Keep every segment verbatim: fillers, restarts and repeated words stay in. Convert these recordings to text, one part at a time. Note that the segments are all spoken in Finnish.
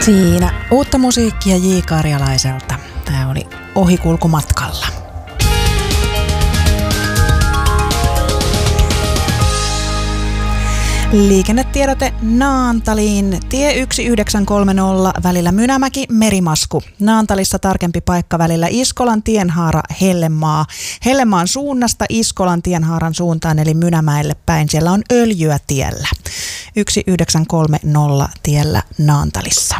Siinä uutta musiikkia J. Karjalaiselta. Tämä oli Ohikulkumatkalla. Liikennetiedote Naantaliin. Tie yksi yhdeksän kolme nolla välillä Mynämäki-Merimasku. Naantalissa tarkempi paikka välillä Iskolan tienhaara Hellemaa. Hellemaan suunnasta Iskolan tienhaaran suuntaan eli Mynämäelle päin. Siellä on öljyä tiellä. yksi yhdeksän kolme nolla tiellä Naantalissa.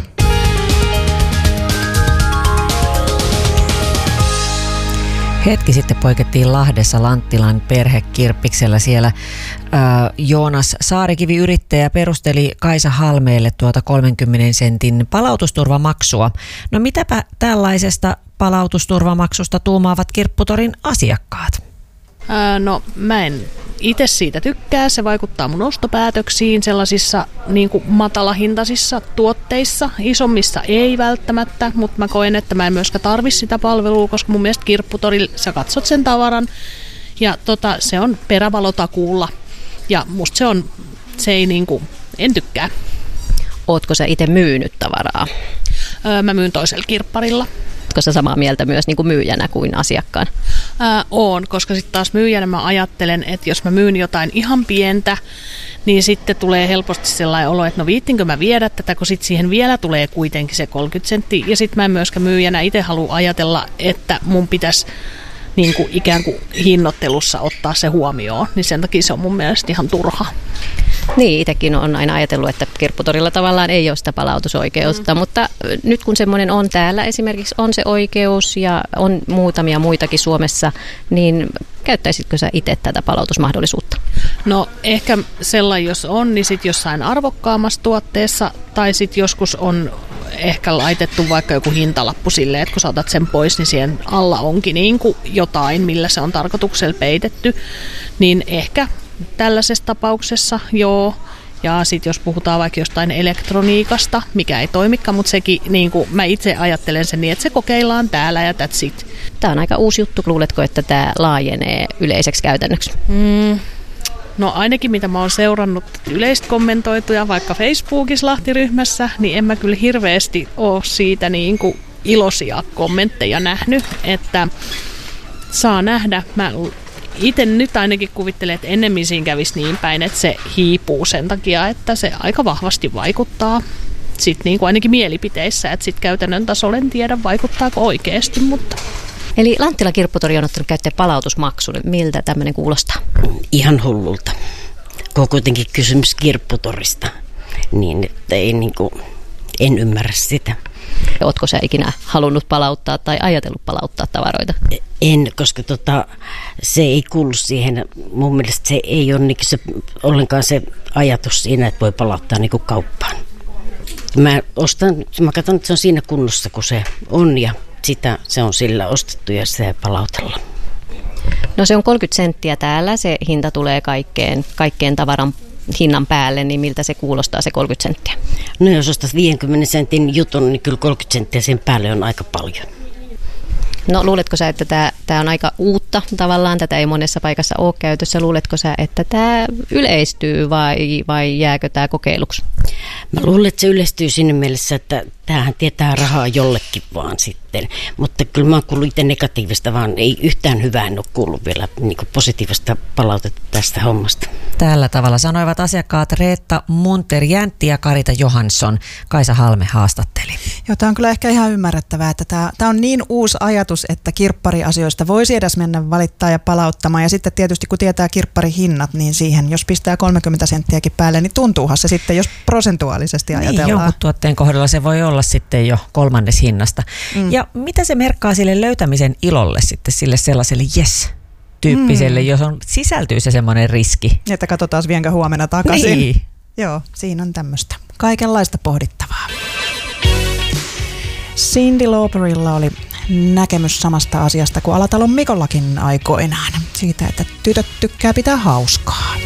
Hetki sitten poikettiin Lahdessa Lanttilan perhekirppiksellä. Siellä ää, Joonas Saarikivi, yrittäjä, perusteli Kaisa Halmeelle tuota kolmenkymmenen sentin palautusturvamaksua. No mitäpä tällaisesta palautusturvamaksusta tuumaavat Kirpputorin asiakkaat? Ää, no mä en itse siitä tykkää. Se vaikuttaa mun ostopäätöksiin sellaisissa niin kuin matalahintaisissa tuotteissa. Isommissa ei välttämättä, mutta mä koen, että mä en myöskään tarvitse sitä palvelua, koska mun mielestä Kirpputorilla sä katsot sen tavaran ja tota, se on perävalotakuulla. Ja musta se on, se ei niin kuin, en tykkää. Ootko sä itse myynyt tavaraa? Öö, mä myyn toisella kirpparilla. Ootko sä samaa mieltä myös niin kuin myyjänä kuin asiakkaan? Ää, oon, koska sitten taas myyjänä mä ajattelen, että jos mä myyn jotain ihan pientä, niin sitten tulee helposti sellainen olo, että no viittinkö mä viedä tätä, kun sitten siihen vielä tulee kuitenkin se kolmekymmentä senttiä. Ja sitten mä en myöskään myyjänä itse halua ajatella, että mun pitäisi niin kuin ikään kuin hinnoittelussa ottaa se huomioon, niin sen takia se on mun mielestä ihan turha. Niin, itsekin on aina ajatellut, että Kirpputorilla tavallaan ei ole sitä palautusoikeutta, mm. mutta nyt kun semmoinen on täällä, esimerkiksi on se oikeus ja on muutamia muitakin Suomessa, niin käyttäisitkö sä itse tätä palautusmahdollisuutta? No ehkä sellainen, jos on, niin sitten jossain arvokkaammassa tuotteessa tai sitten joskus on ehkä laitettu vaikka joku hintalappu silleen, että kun sä otat sen pois, niin siihen alla onkin niin kuin jotain, millä se on tarkoituksella peitetty, niin ehkä tällaisessa tapauksessa joo. Ja sitten jos puhutaan vaikka jostain elektroniikasta, mikä ei toimikaan, mutta sekin, niin kuin mä itse ajattelen sen niin, että se kokeillaan täällä ja that's it. Tämä on aika uusi juttu. Luuletko, että tämä laajenee yleiseksi käytännöksi? Mm. No ainakin mitä mä oon seurannut yleistä kommentoituja vaikka Facebookissa Lahti-ryhmässä, niin en mä kyllä hirveästi ole siitä niin kuin iloisia kommentteja nähnyt, että saa nähdä. Mä itse nyt ainakin kuvittelen, että ennemmin siinä kävisi niin päin, että se hiipuu sen takia, että se aika vahvasti vaikuttaa sitten niin kuin ainakin mielipiteissä, että sitten käytännön tasolla en tiedä vaikuttaako oikeasti, mutta... Eli Lanttila Kirpputori on ottanut käyttöön palautusmaksun. Miltä tämmöinen kuulostaa? Ihan hullulta. Kun on kuitenkin kysymys Kirpputorista, niin ei niin kuin, en ymmärrä sitä. Ootko sä ikinä halunnut palauttaa tai ajatellut palauttaa tavaroita? En, koska tota, se ei kuulu siihen. Mun mielestä se ei ole niin se, ollenkaan se ajatus siinä, että voi palauttaa niin kuin kauppaan. Mä ostan, mä katson, että se on siinä kunnossa, kun se on ja sitä se on sillä ostettu ja se palautellaan. No se on kolmekymmentä senttiä täällä, se hinta tulee kaikkeen, kaikkeen tavaran hinnan päälle, niin miltä se kuulostaa se kolmekymmentä senttiä? No jos ostat viidenkymmenen sentin jutun, niin kyllä kolmekymmentä senttiä sen päälle on aika paljon. No luuletko sä, että tämä, tämä on aika uutta tavallaan, tätä ei monessa paikassa ole käytössä. Luuletko sä, että tämä yleistyy vai, vai jääkö tämä kokeiluksi? Mä luulen, että se yleistyy siinä mielessä, että tämähän tietää rahaa jollekin vaan sitten. Mutta kyllä mä oon kuullut itse negatiivista, vaan ei yhtään hyvää en ole kuullut vielä niin kuin positiivista palautetta tästä hommasta. Tällä tavalla sanoivat asiakkaat Reetta Munter-Jäntti ja Karita Johansson. Kaisa Halme haastatteli. Joo, tämä on kyllä ehkä ihan ymmärrettävää, että tämä, tämä on niin uusi ajatus, että kirppariasioista voisi edes mennä valittaa ja palauttamaan. Ja sitten tietysti kun tietää kirpparihinnat, niin siihen, jos pistää kolmekymmentä senttiäkin päälle, niin tuntuuhan se sitten, jos prosentuaalisesti ajatellaan. Niin, jonkun tuotteen kohdalla se voi olla sitten jo kolmannes hinnasta. Mm. Ja mitä se merkkaa sille löytämisen ilolle sitten, sille sellaiselle yes tyyppiselle, mm. jos on, sisältyy se semmoinen riski. Että katsotaan vienkö huomenna takaisin. Niin. Joo, siinä on tämmöistä kaikenlaista pohdittavaa. Cyndi Lauperilla oli näkemys samasta asiasta kuin Alatalon Mikollakin aikoinaan. Siitä, että tytöt tykkää pitää hauskaa.